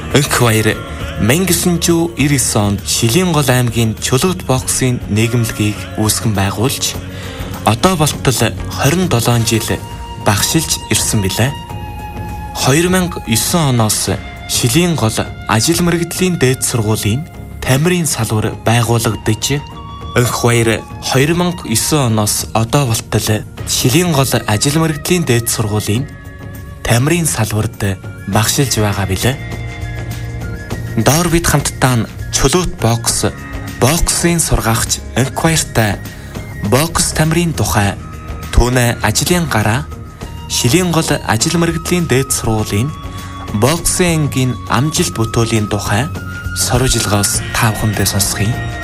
Энх баяр 1999 онд Шилэнгол аймгийн Чулуут боксын нийгэмлэгийг үүсгэн байгуулж одоо болтол 27 жил багшилж ирсэн билээ. 2009 оноос Шилэнгол ажил мэргэдлийн дээд сургуулийн тамирын салбар байгуулагдаж Энх баяр 2009 оноос одоо болтол Шилэнгол ажил мэргэдлийн дээд сургуулийн тамирын салбарт багшилж байгаа билээ. Доор бид хамтдаа Чулуут боксын сургагч Энх баяртай бокс тамирын тухай түүний ажлын гараа Шилэнгол ажил мэргэдлийн дээд сургуулийн боксын ангийн амжилт бүтээлийн тухай сурвалжлагаас та бүхэндээ сонсгоё.